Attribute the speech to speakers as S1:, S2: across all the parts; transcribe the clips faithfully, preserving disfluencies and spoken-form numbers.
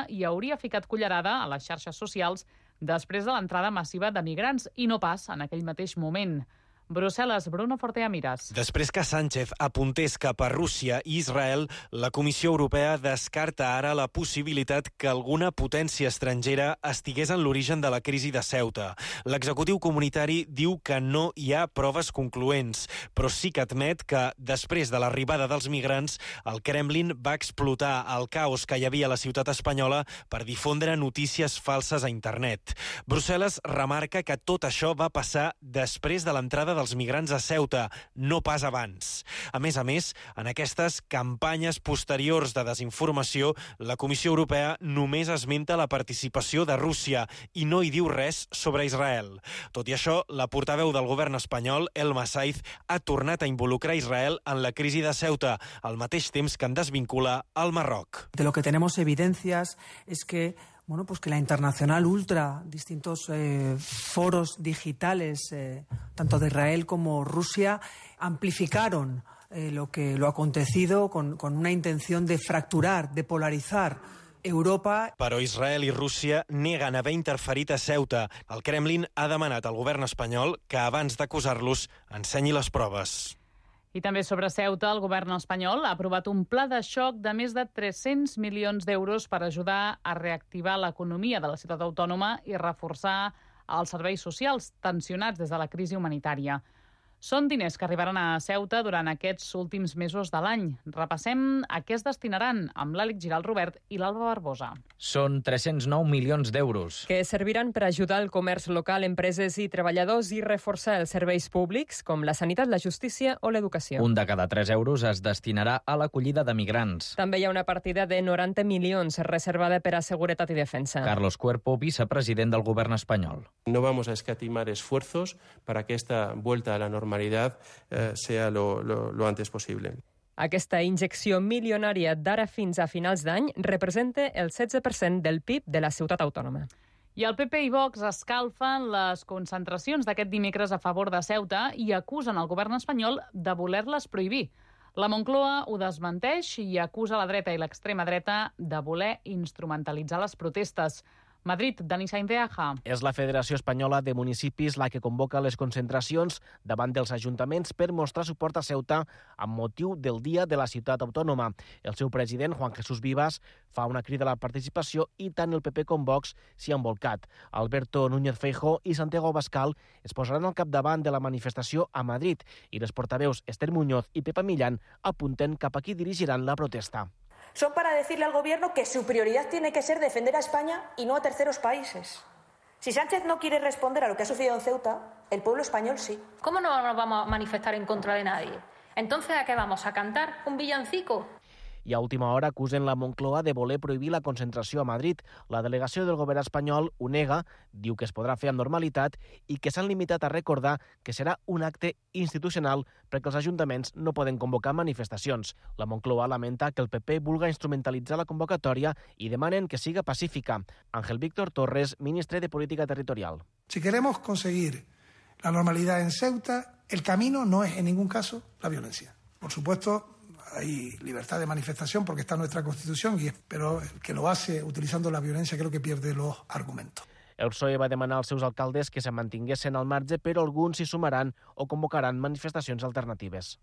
S1: hi hauria ficat cullerada a les xarxes socials després de l'entrada massiva de migrants i no pas en aquell mateix moment. Brussel·les, Bruno Fortea Miras.
S2: Després que Sánchez apuntés cap a Rússia i Israel, la Comissió Europea descarta ara la possibilitat que alguna potència estrangera estigués en l'origen de la crisi de Ceuta. L'executiu comunitari diu que no hi ha proves concloents, però sí que admet que, després de l'arribada dels migrants, el Kremlin va explotar el caos que hi havia a la ciutat espanyola per difondre notícies falses a internet. Brussel·les remarca que tot això va passar després de l'entrada dels migrants a Ceuta, no pas abans. A més a més, en aquestes campanyes posteriors de desinformació, la Comissió Europea només esmenta la participació de Rússia i no hi diu res sobre Israel. Tot i això, la portaveu del govern espanyol, Elma Saiz, ha tornat a involucrar Israel en la crisi de Ceuta, al mateix temps que en desvincula al Marroc.
S3: De lo que tenemos evidencias es que Bueno, pues que la Internacional Ultra, distintos eh, foros digitales, eh, tanto de Israel como Rusia, amplificaron eh, lo que lo acontecido con, con una intención de fracturar, de polarizar Europa.
S2: Però Israel i Rússia neguen haver interferit a Ceuta. El Kremlin ha demanat al govern espanyol que abans d'acusar-los ensenyi les proves.
S1: I també sobre Ceuta, el govern espanyol ha aprovat un pla de xoc de més de tres-cents milions d'euros per ajudar a reactivar l'economia de la ciutat autònoma i reforçar els serveis socials tensionats des de la crisi humanitària. Són diners que arribaran a Ceuta durant aquests últims mesos de l'any. Repassem a què es destinaran amb l'Àlex Giral Robert i l'Alba Barbosa.
S4: Són tres-cents nou milions d'euros.
S5: Que serviran per ajudar el comerç local, empreses i treballadors i reforçar els serveis públics com la sanitat, la justícia o l'educació.
S4: Un de cada tres euros es destinarà a l'acollida de migrants.
S5: També hi ha una partida de noranta milions reservada per a seguretat i defensa.
S4: Carlos Cuerpo, vicepresident del govern espanyol.
S6: No vamos a escatimar esfuerzos para que esta vuelta a la normalidad normalidad eh, sea lo, lo, lo antes possible.
S5: Aquesta injecció milionària d'ara fins a finals d'any representa el setze per cent del P I B de la ciutat autònoma.
S1: I el P P i Vox escalfen les concentracions d'aquest dimecres a favor de Ceuta i acusen el govern espanyol de voler-les prohibir. La Moncloa ho desmenteix i acusa la dreta i l'extrema dreta de voler instrumentalitzar les protestes. Madrid, Dani Sainz de Aja.
S7: És la Federació Espanyola de Municipis la que convoca les concentracions davant dels ajuntaments per mostrar suport a Ceuta amb motiu del Dia de la Ciutat Autònoma. El seu president, Juan Jesús Vivas, fa una crida a la participació i tant el P P com Vox s'hi han volcat. Alberto Núñez Feijóo i Santiago Abascal es posaran al capdavant de la manifestació a Madrid i les portaveus Esther Muñoz i Pepa Millán apunten cap a qui dirigiran la protesta.
S8: Son para decirle al Gobierno que su prioridad tiene que ser defender a España y no a terceros países. Si Sánchez no quiere responder a lo que ha sucedido en Ceuta, el pueblo español sí.
S9: ¿Cómo no nos vamos a manifestar en contra de nadie? Entonces, ¿a qué vamos? ¿A cantar un villancico?
S7: I a última hora acusen la Moncloa de voler prohibir la concentració a Madrid. La delegació del govern espanyol ho nega, diu que es podrà fer amb normalitat i que s'han limitat a recordar que serà un acte institucional perquè els ajuntaments no poden convocar manifestacions. La Moncloa lamenta que el P P vulga instrumentalitzar la convocatòria i demanen que siga pacífica. Ángel Víctor Torres, ministre de Política Territorial.
S10: Si queremos conseguir la normalidad en Ceuta, el camino no es en ningún caso la violencia. Por supuesto, hay libertad de manifestación porque está en nuestra Constitución, y pero el que lo hace utilizando la violencia creo que pierde los argumentos.
S7: El P S O E va demanar als seus alcaldes que se mantinguessin al marge, però alguns s'hi sumaran o convocaran manifestacions alternatives.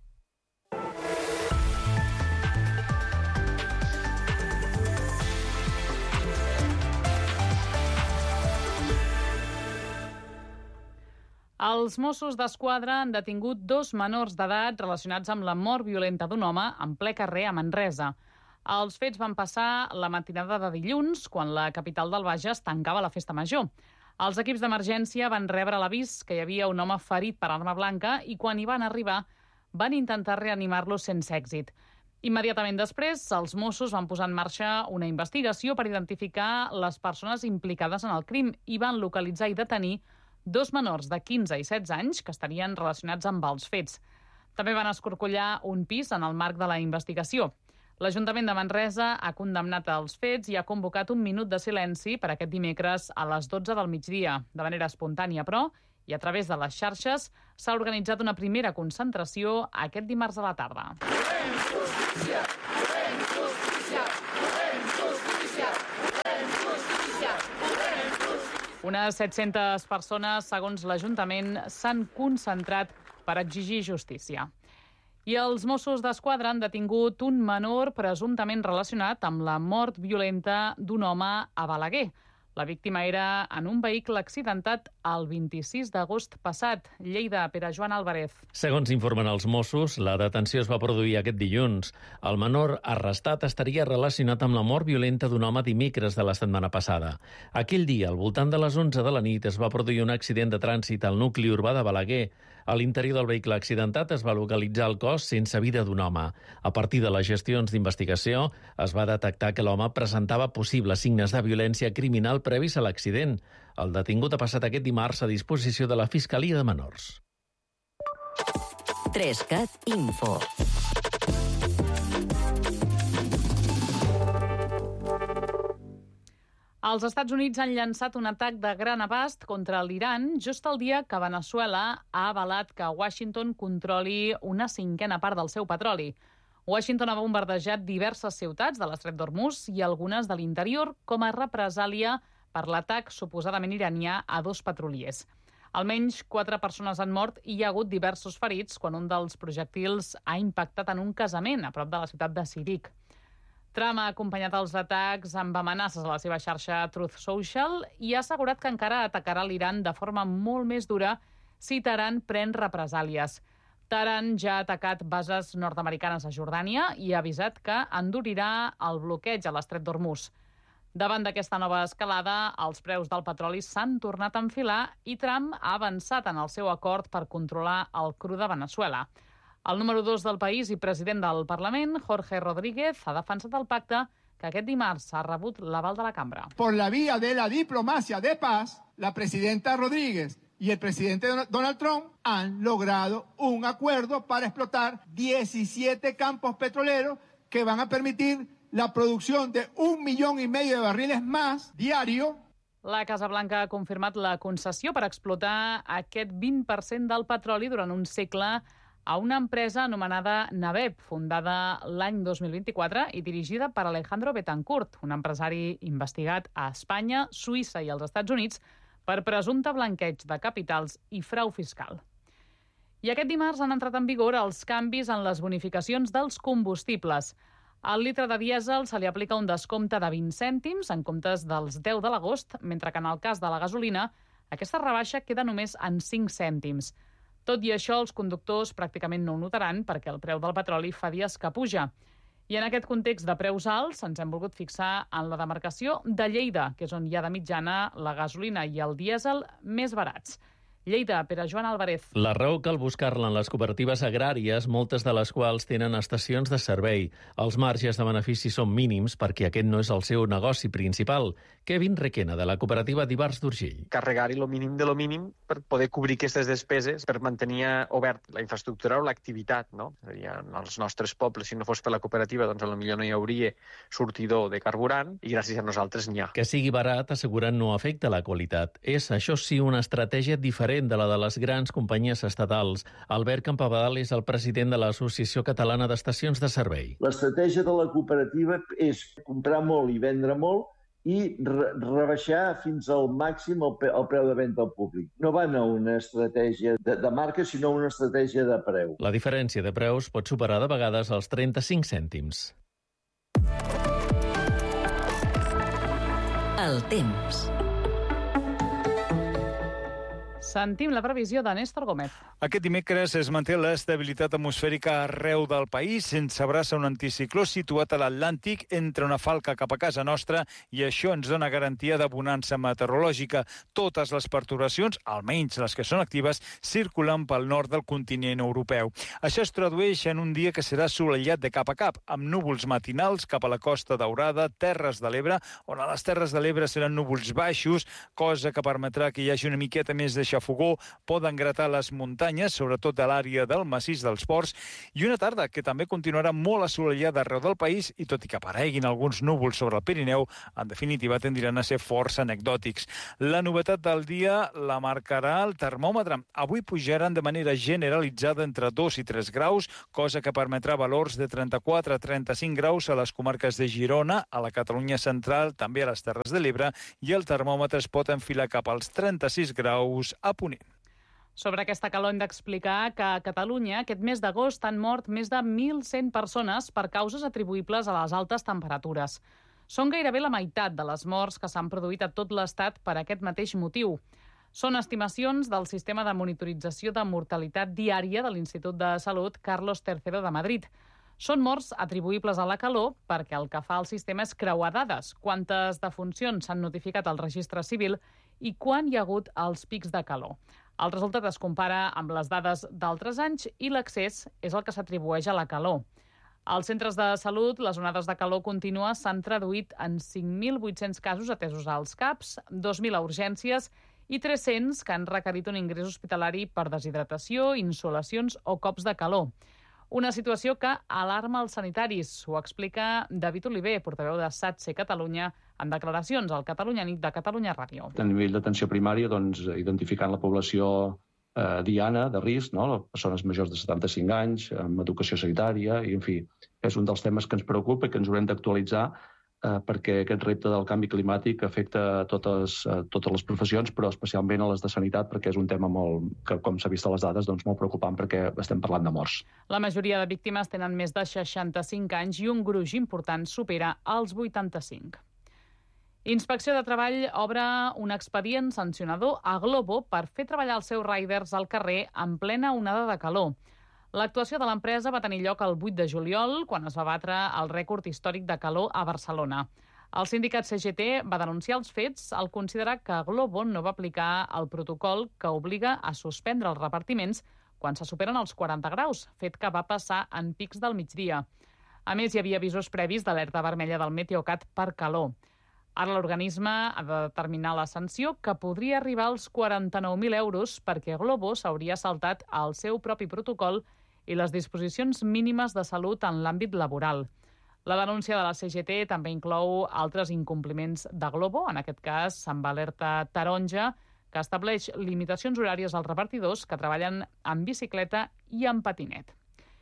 S1: Els Mossos d'Esquadra han detingut dos menors d'edat relacionats amb la mort violenta d'un home en ple carrer a Manresa. Els fets van passar la matinada de dilluns, quan la capital del Bages tancava la festa major. Els equips d'emergència van rebre l'avís que hi havia un home ferit per arma blanca i quan hi van arribar van intentar reanimar-lo sense èxit. Immediatament després, els Mossos van posar en marxa una investigació per identificar les persones implicades en el crim i van localitzar i detenir dos menors de quinze i setze anys que estarien relacionats amb els fets. També van escorcollar un pis en el marc de la investigació. L'Ajuntament de Manresa ha condemnat els fets i ha convocat un minut de silenci per aquest dimecres a les dotze del migdia. De manera espontània, però, i a través de les xarxes, s'ha organitzat una primera concentració aquest dimarts a la tarda. Volem justícia! Volem justícia! Volem justícia! Unes set-centes persones, segons l'Ajuntament, s'han concentrat per exigir justícia. I els Mossos d'Esquadra han detingut un menor presumptament relacionat amb la mort violenta d'un home a Balaguer. La víctima era en un vehicle accidentat el vint-i-sis d'agost passat. Lleida, Pere Joan Álvarez.
S11: Segons informen els Mossos, la detenció es va produir aquest dilluns. El menor arrestat estaria relacionat amb la mort violenta d'un home dimecres de la setmana passada. Aquell dia, al voltant de les onze de la nit, es va produir un accident de trànsit al nucli urbà de Balaguer. A l'interior del vehicle accidentat es va localitzar el cos sense vida d'un home. A partir de les gestions d'investigació, es va detectar que l'home presentava possibles signes de violència criminal previs a l'accident. El detingut ha passat aquest dimarts a disposició de la Fiscalia de Menors.
S12: Trescat Info.
S1: Els Estats Units han llançat un atac de gran abast contra l'Iran just el dia que Veneçuela ha avalat que Washington controli una cinquena part del seu petroli. Washington ha bombardejat diverses ciutats de l'estret d'Hormuz i algunes de l'interior com a represàlia per l'atac suposadament iranià a dos petroliers. Almenys quatre persones han mort i hi ha hagut diversos ferits quan un dels projectils ha impactat en un casament a prop de la ciutat de Sirik. Trump ha acompanyat els atacs amb amenaces a la seva xarxa Truth Social i ha assegurat que encara atacarà l'Iran de forma molt més dura si Teheran pren represàlies. Teheran ja ha atacat bases nord-americanes a Jordània i ha avisat que endurirà el bloqueig a l'estret d'Hormuz. Davant d'aquesta nova escalada, els preus del petroli s'han tornat a enfilar i Trump ha avançat en el seu acord per controlar el cru de Veneçuela. El número dos del país i president del Parlament, Jorge Rodríguez, ha defensat el pacte que aquest dimarts ha rebut l'aval de la cambra.
S13: Por la vía de la diplomacia de paz, la presidenta Rodríguez y el presidente Donald Trump han logrado un acuerdo para explotar diecisiete campos petroleros que van a permitir la producción de un millón y medio de barriles más diario.
S1: La Casa Blanca ha confirmat la concessió per explotar aquest vint per cent del petroli durant un segle a una empresa anomenada Naveb, fundada l'any dos mil vint-i-quatre i dirigida per Alejandro Betancourt, un empresari investigat a Espanya, Suïssa i els Estats Units per presumpte blanqueig de capitals i frau fiscal. I aquest dimarts han entrat en vigor els canvis en les bonificacions dels combustibles. Al litre de dièsel se li aplica un descompte de vint cèntims en comptes dels deu de l'agost, mentre que en el cas de la gasolina aquesta rebaixa queda només en cinc cèntims. Tot i això, els conductors pràcticament no ho notaran perquè el preu del petroli fa dies que puja. I en aquest context de preus alts ens hem volgut fixar en la demarcació de Lleida, que és on hi ha de mitjana la gasolina i el dièsel més barats. Lleida, Pere Joan Álvarez.
S11: La raó cal buscar-la en les cooperatives agràries, moltes de les quals tenen estacions de servei. Els marges de benefici són mínims perquè aquest no és el seu negoci principal. Kevin Requena, de la cooperativa d'Ivars d'Urgell.
S14: Carregar-hi lo mínim de lo mínim per poder cobrir aquestes despeses, per mantenir obert la infraestructura o l'activitat, no? En els nostres pobles, si no fos per la cooperativa, doncs potser no hi hauria sortidor de carburant i gràcies a nosaltres n'hi ha.
S11: Que sigui barat, asseguren, no afecta la qualitat. És, això sí, una estratègia diferent de la de les grans companyies estatals. Albert Campabadal és el president de l'Associació Catalana d'Estacions de Servei.
S15: L'estratègia de la cooperativa és comprar molt i vendre molt i re rebaixar fins al màxim el, el preu de venda al públic. No van a una estratègia de, de marca, sinó una estratègia de preu.
S11: La diferència de preus pot superar de vegades els trenta-cinc cèntims.
S12: El temps.
S1: Sentim la previsió de Néstor Gómez.
S16: Aquest dimecres es manté l'estabilitat atmosfèrica arreu del país, sense abraça un anticicló situat a l'Atlàntic entre una falca cap a casa nostra i això ens dona garantia de bonança meteorològica. Totes les perturbacions, almenys les que són actives, circulen pel nord del continent europeu. Això es tradueix en un dia que serà assolellat de cap a cap, amb núvols matinals cap a la Costa Daurada, Terres de l'Ebre, on a les Terres de l'Ebre seran núvols baixos, cosa que permetrà que hi hagi una miqueta més de xafogor fogó poden gratar les muntanyes, sobretot a l'àrea del massís dels Ports, i una tarda que també continuarà molt assolellada arreu del país i, tot i que apareguin alguns núvols sobre el Pirineu, en definitiva tendiran a ser força anecdòtics. La novetat del dia la marcarà el termòmetre. Avui pujaran de manera generalitzada entre dos i tres graus, cosa que permetrà valors de trenta-quatre a trenta-cinc graus a les comarques de Girona, a la Catalunya central, també a les Terres de l'Ebre, i el termòmetre es pot enfilar cap als trenta-sis graus a Ponent.
S1: Sobre aquesta calor hem d'explicar que a Catalunya aquest mes d'agost han mort més de mil cent persones per causes atribuïbles a les altes temperatures. Són gairebé la meitat de les morts que s'han produït a tot l'Estat per aquest mateix motiu. Són estimacions del sistema de monitorització de mortalitat diària de l'Institut de Salut Carlos tercero de Madrid. Són morts atribuïbles a la calor perquè el que fa el sistema és creuar dades, quantes defuncions s'han notificat al registre civil i quan hi ha hagut els pics de calor. El resultat es compara amb les dades d'altres anys i l'accés és el que s'atribueix a la calor. Als centres de salut, les onades de calor contínua s'han traduït en cinc mil vuit-cents casos atesos als C A Ps, dos mil a urgències i tres-cents que han requerit un ingrés hospitalari per deshidratació, insolacions o cops de calor. Una situació que alarma els sanitaris, ho explica David Oliver, portaveu de SATSE Catalunya, en declaracions al Catalunya Nit de Catalunya Ràdio.
S17: A nivell d'atenció primària, doncs, identificant la població eh, diana, de risc, no? Les persones majors de setanta-cinc anys, amb educació sanitària, i, en fi, és un dels temes que ens preocupa i que ens haurem d'actualitzar eh, perquè aquest repte del canvi climàtic afecta a totes, a totes les professions, però especialment a les de sanitat, perquè és un tema molt, que, com s'ha vist a les dades, doncs, molt preocupant perquè estem parlant de morts.
S1: La majoria de víctimes tenen més de seixanta-cinc anys i un gruix important supera els vuitanta-cinc. Inspecció de Treball obre un expedient sancionador a Glovo per fer treballar els seus riders al carrer en plena onada de calor. L'actuació de l'empresa va tenir lloc el vuit de juliol, quan es va batre el rècord històric de calor a Barcelona. El sindicat C G T va denunciar els fets al considerar que Glovo no va aplicar el protocol que obliga a suspendre els repartiments quan se superen els quaranta graus, fet que va passar en pics del migdia. A més, hi havia avisos previs d'alerta vermella del Meteocat per calor. Ara l'organisme ha de determinar la sanció, que podria arribar als quaranta-nou mil euros perquè Glovo s'hauria saltat el seu propi protocol i les disposicions mínimes de salut en l'àmbit laboral. La denúncia de la C G T també inclou altres incompliments de Glovo, en aquest cas amb alerta taronja, que estableix limitacions horàries als repartidors que treballen en bicicleta i en patinet.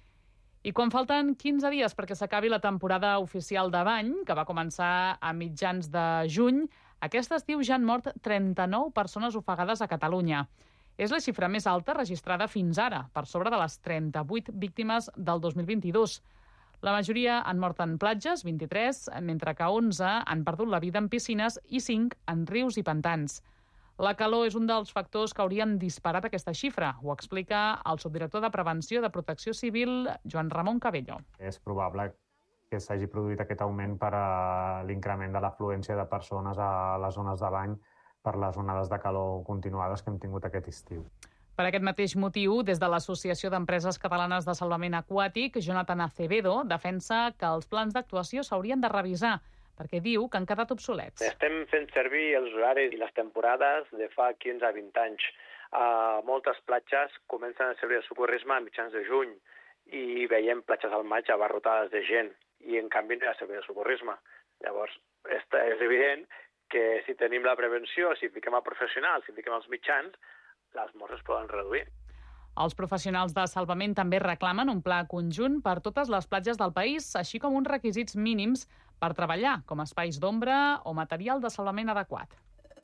S1: I quan falten quinze dies perquè s'acabi la temporada oficial de bany, que va començar a mitjans de juny, aquest estiu ja han mort trenta-nou persones ofegades a Catalunya. És la xifra més alta registrada fins ara, per sobre de les trenta-vuit víctimes del dos mil vint-i-dos. La majoria han mort en platges, vint-i-tres, mentre que onze han perdut la vida en piscines i cinc en rius i pantans. La calor és un dels factors que haurien disparat aquesta xifra, ho explica el subdirector de Prevenció de Protecció Civil, Joan Ramon Cabello.
S18: És probable que s'hagi produït aquest augment per a l'increment de l'afluència de persones a les zones de bany per les onades de calor continuades que hem tingut aquest estiu.
S1: Per aquest mateix motiu, des de l'Associació d'Empreses Catalanes de Salvament Aquàtic, Jonathan Acevedo defensa que els plans d'actuació s'haurien de revisar, perquè diu que han quedat obsolets.
S19: Estem fent servir els horaris i les temporades de fa quinze a vint anys. A moltes platges comencen a servir el socorrisme a mitjans de juny i veiem platges al maig abarrotades de gent i en canvi no hi ha servei de socorrisme. Llavors, és evident que si tenim la prevenció, si fiquem a professionals, si fiquem els mitjans, les morts es poden reduir.
S1: Els professionals de salvament també reclamen un pla conjunt per totes les platges del país, així com uns requisits mínims per treballar, com espais d'ombra o material de salvament adequat.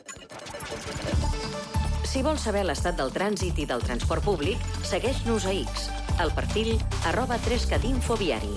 S12: Si vols saber l'estat del trànsit i del transport públic, segueix-nos a X, al perfil arroba trescat infoviari.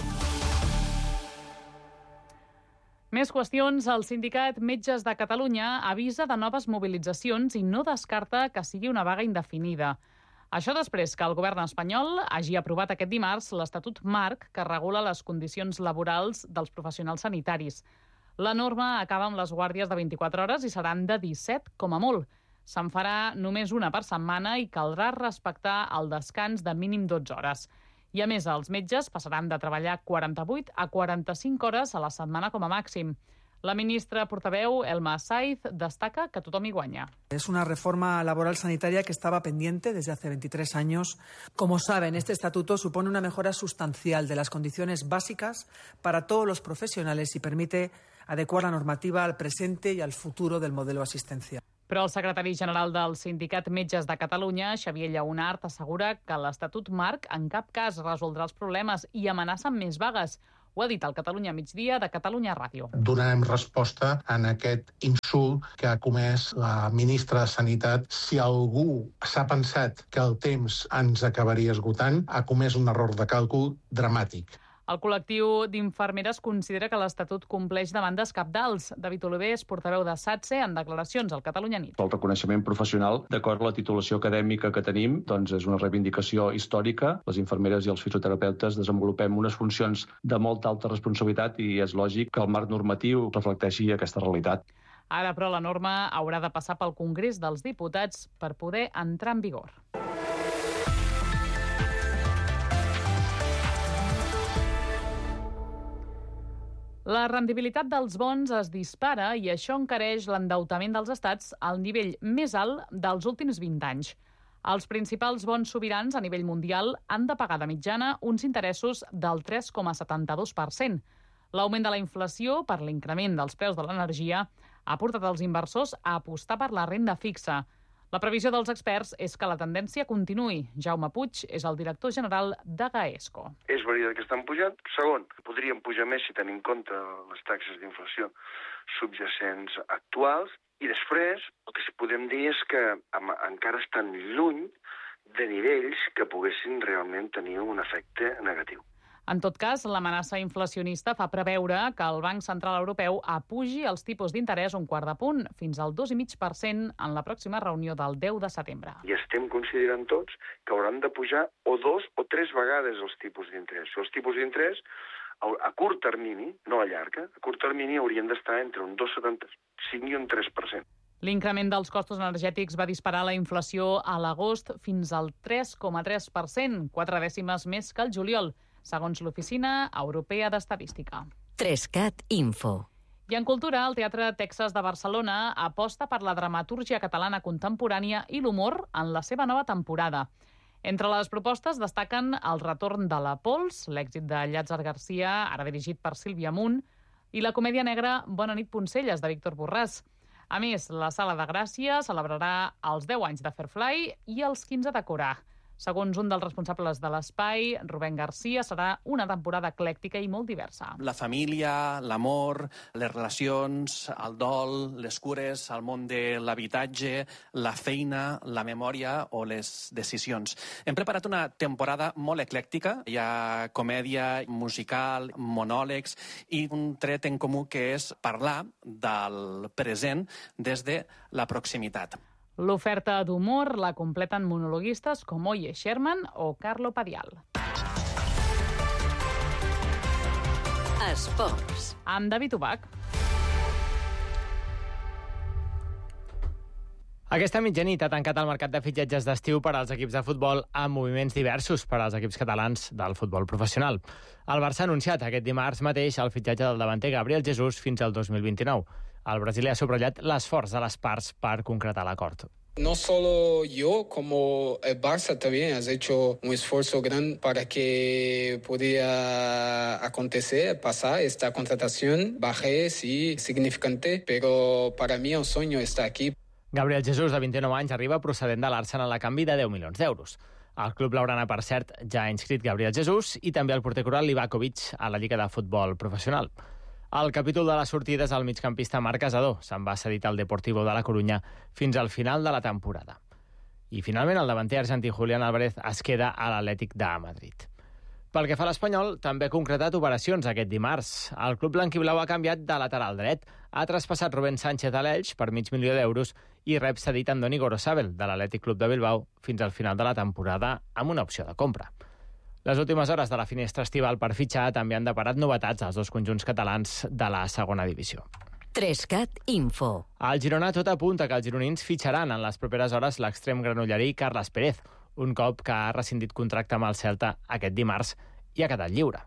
S1: Més qüestions. El sindicat Metges de Catalunya avisa de noves mobilitzacions i no descarta que sigui una vaga indefinida. Això després que el govern espanyol hagi aprovat aquest dimarts l'Estatut Marc que regula les condicions laborals dels professionals sanitaris. La norma acaba amb les guàrdies de vint-i-quatre hores i seran de disset com a molt. Se'n farà només una per setmana i caldrà respectar el descans de mínim dotze hores. I a més, els metges passaran de treballar quaranta-vuit a quaranta-cinc hores a la setmana com a màxim. La ministra portaveu, Elma Saiz, destaca que tothom hi guanya.
S3: Es una reforma laboral sanitaria que estaba pendiente desde hace veintitrés años. Como saben, este estatuto supone una mejora sustancial de las condiciones básicas para todos los profesionales y permite adecuar la normativa al presente y al futuro del modelo asistencial.
S1: Però el secretari general del Sindicat Metges de Catalunya, Xavier Lleonart, assegura que l'Estatut Marc en cap cas resoldrà els problemes i amenaça amb més vagues. Ho ha dit al Catalunya Migdia de Catalunya Ràdio.
S20: Donarem resposta en aquest insult que ha comès la ministra de Sanitat. Si algú s'ha pensat que el temps ens acabaria esgotant, ha comès un error de càlcul dramàtic.
S1: El col·lectiu d'infermeres considera que l'Estatut compleix demandes cabdals. David Oliver és portaveu de SATSE en declaracions al Catalunya Nit.
S17: El reconeixement professional, d'acord amb la titulació acadèmica que tenim, doncs és una reivindicació històrica. Les infermeres i els fisioterapeutes desenvolupem unes funcions de molta alta responsabilitat i és lògic que el marc normatiu reflecteixi aquesta realitat.
S1: Ara, però, la norma haurà de passar pel Congrés dels Diputats per poder entrar en vigor. La rendibilitat dels bons es dispara i això encareix l'endeutament dels estats al nivell més alt dels últims vint anys. Els principals bons sobirans a nivell mundial han de pagar de mitjana uns interessos del tres coma setanta-dos per cent. L'augment de la inflació per l'increment dels preus de l'energia ha portat els inversors a apostar per la renda fixa. La previsió dels experts és que la tendència continuï. Jaume Puig és el director general de Gaesco.
S21: És veritat que estan pujant. Segon, podrien pujar més si tenim en compte les taxes d'inflació subjacents actuals. I després, el que sí podem dir és que encara estan lluny de nivells que poguessin realment tenir un efecte negatiu.
S1: En tot cas, l'amenaça inflacionista fa preveure que el Banc Central Europeu apugi els tipus d'interès un quart de punt, fins al dos coma cinc per cent en la pròxima reunió del deu de setembre.
S21: I estem considerant tots que hauran de pujar o dos o tres vegades els tipus d'interès. Els tipus d'interès, a curt termini, no a llarg, a curt termini haurien d'estar entre un dos coma setanta-cinc i un tres per cent.
S1: L'increment dels costos energètics va disparar la inflació a l'agost fins al tres coma tres per cent, quatre dècimes més que el juliol, segons l'Oficina Europea d'Estadística.
S12: Trescat Info.
S1: I en cultura, el Teatre Texas de Barcelona aposta per la dramatúrgia catalana contemporània i l'humor en la seva nova temporada. Entre les propostes destaquen el retorn de la Pols, l'èxit de Llàtzer Garcia, ara dirigit per Sílvia Munt, i la comèdia negra Bona nit Poncelles, de Víctor Borràs. A més, la Sala de Gràcia celebrarà els deu anys de Fairfly i els quinze de Corà. Segons un dels responsables de l'espai, Rubén Garcia, serà una temporada eclèctica i molt diversa.
S22: La família, l'amor, les relacions, el dol, les cures, el món de l'habitatge, la feina, la memòria o les decisions. Hem preparat una temporada molt eclèctica. Hi ha comèdia, musical, monòlegs i un tret en comú que és parlar del present des de la proximitat.
S1: L'oferta d'humor la completen monologuistes com Oye Sherman o Carlo Padial.
S12: Esports.
S1: Amb David Ubach.
S23: Aquesta mitjanit ha tancat el mercat de fitxatges d'estiu per als equips de futbol amb moviments diversos per als equips catalans del futbol professional. El Barça ha anunciat aquest dimarts mateix el fitxatge del davanter Gabriel Jesús fins al dos mil vint-i-nou. El brasiler ha subratllat l'esforç de les parts per concretar l'acord.
S24: No solo yo, como el Barça también has hecho un esfuerzo grande para que pudiera acontecer, pasar esta contratación. Bajé, sí, significante, pero para mí el sueño está aquí.
S23: Gabriel Jesús, de vint-i-nou anys, arriba procedent de l'Arsenal a canvi de deu milions d'euros. El club blaugrana, per cert, ja ha inscrit Gabriel Jesús i també el porter coral Livakovic a la Lliga de Futbol Professional. El capítol de la sortida és el migcampista Marc Casador. Se'n va cedit al Deportivo de la Corunya fins al final de la temporada. I finalment el davanter argentí Julián Álvarez es queda a l'Atlètic de Madrid. Pel que fa a l'Espanyol, també ha concretat operacions aquest dimarts. El club blanquiblau ha canviat de lateral dret, ha traspassat Rubén Sánchez a l'Elx per mig milió d'euros i rep cedit Andoni Gorosabel, de l'Atlètic Club de Bilbao, fins al final de la temporada amb una opció de compra. Les últimes hores de la finestra estival per fitxar també han deparat novetats als dos conjunts catalans de la segona divisió.
S12: Trescat Info.
S23: Al Girona tot apunta que els gironins fitxaran en les properes hores l'extrem granollerí Carles Pérez, un cop que ha rescindit contracte amb el Celta aquest dimarts i ha quedat lliure.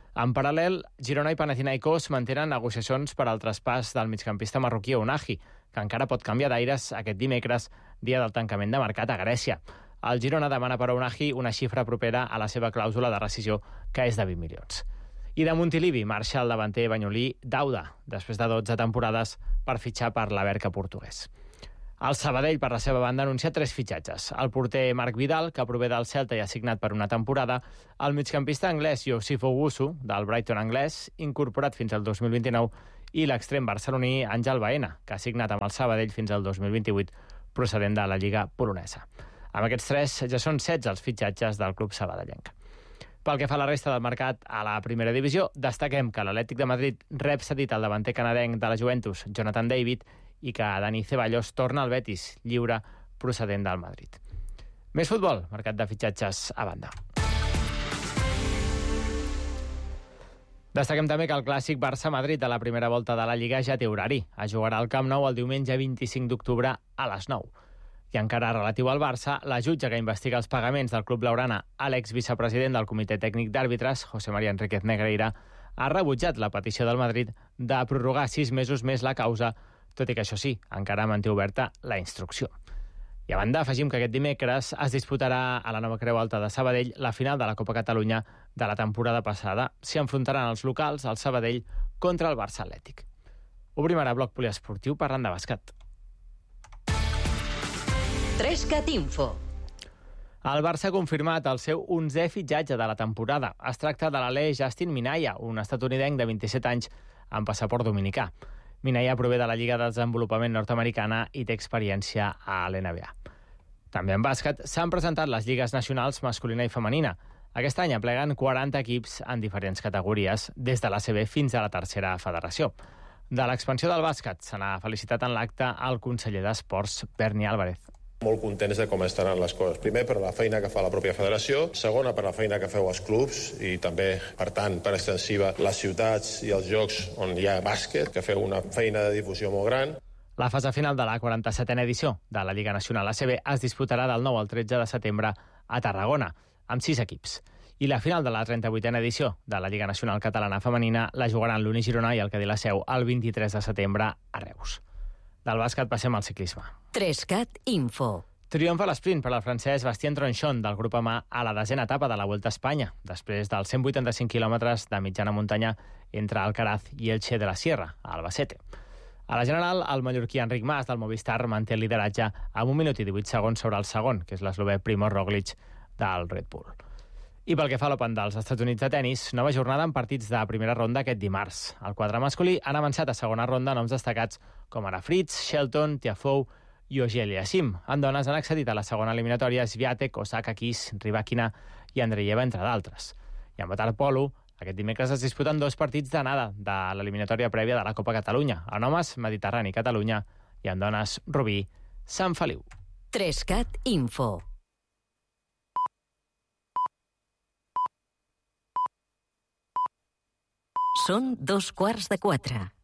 S23: En paral·lel, Girona i Panathinaikos mantenen negociacions per al traspàs del migcampista marroquí Ounahi, que encara pot canviar d'aires aquest dimecres, dia del tancament de mercat a Grècia. El Girona demana per Ounahi una xifra propera a la seva clàusula de rescisió, que és de vint milions. I de Montilivi marxa el davanter banyolí Dauda, després de dotze temporades, per fitxar per l'Aberca portuguès. El Sabadell, per la seva banda, ha anunciat tres fitxatges. El porter Marc Vidal, que prové del Celta i ha signat per una temporada, el migcampista anglès Youssef Owusu, del Brighton anglès, incorporat fins al dos mil vint-i-nou, i l'extrem barceloní Àngel Baena, que ha signat amb el Sabadell fins al dos mil vint-i-vuit, procedent de la Lliga polonesa. Amb aquests tres ja són setze els fitxatges del club sabadellenc. Pel que fa a la resta del mercat a la primera divisió, destaquem que l'Atlètic de Madrid rep cedit el davanter canadenc de la Juventus, Jonathan David, i que Dani Ceballos torna al Betis, lliure procedent del Madrid. Més futbol, mercat de fitxatges a banda. Destaquem també que el clàssic Barça-Madrid de la primera volta de la Lliga ja té horari. Es jugarà al Camp Nou el diumenge vint-i-cinc d'octubre a les nou. I encara relatiu al Barça, la jutge que investiga els pagaments del club blaugrana a l'exvicepresident del Comitè Tècnic d'Àrbitres, José María Enríquez Negreira, ha rebutjat la petició del Madrid de prorrogar sis mesos més la causa, tot i que això sí, encara manté oberta la instrucció. I a banda, afegim que aquest dimecres es disputarà a la nova Creu Alta de Sabadell la final de la Copa Catalunya de la temporada passada. S'hi enfrontaran els locals, el Sabadell, contra el Barça Atlètic. Obrim ara bloc poliesportiu parlant de bàsquet.
S12: Trescat Info.
S23: El Barça ha confirmat el seu onzè fitxatge de la temporada. Es tracta de l'alè Justin Minaya, un estatunidenc de vint-i-set anys amb passaport dominicà. Minaya prové de la Lliga de Desenvolupament nord-americana i té experiència a l'N B A. També en bàsquet s'han presentat les lligues nacionals masculina i femenina. Aquest any apleguen quaranta equips en diferents categories, des de l'A C B fins a la tercera federació. De l'expansió del bàsquet se n'ha felicitat en l'acte el conseller d'Esports, Berni Álvarez.
S2: Molt contents de com estaran les coses. Primer, per la feina que fa la pròpia federació. Segona, per la feina que feu els clubs i també, per tant, per extensiva, les ciutats i els llocs on hi ha bàsquet, que feu una feina de difusió molt gran.
S23: La fase final de la quaranta-setena edició de la Lliga Nacional A C B es disputarà del nou al tretze de setembre a Tarragona, amb sis equips. I la final de la trenta-vuitena edició de la Lliga Nacional Catalana Femenina la jugaran l'Uni Girona i el Cadí la Seu el vint-i-tres de setembre a Reus. Del bàsquet passem al ciclisme.
S12: Trescat Info.
S23: Triomfa l'esprint per al francès Bastien Tronchon del grup Amà a la desena etapa de la Vuelta a Espanya, després dels cent vuitanta-cinc quilòmetres de mitjana muntanya entre Alcaraz i Elche de la Sierra, a Albacete. A la general, el mallorquí Enric Mas del Movistar manté el lideratge amb un minut i divuit segons sobre el segon, que és l'eslovè Primož Roglič del Red Bull. I pel que fa a l'Open dels Estats Units de tenis, nova jornada en partits de primera ronda aquest dimarts. El quadre masculí han avançat a segona ronda noms destacats com ara Fritz, Shelton, Tiafoe i Auger-Aliassime. En dones han accedit a la segona eliminatòria Swiatek, Osaka, Kiss, Rybakina i Andreeva, entre d'altres. I en waterpolo, aquest dimecres es disputen dos partits d'anada de l'eliminatòria prèvia de la Copa Catalunya. En homes, Mediterrani, Catalunya, i en dones, Rubí, Sant Feliu.
S12: Trescat Info. Són dos quarts de quatre.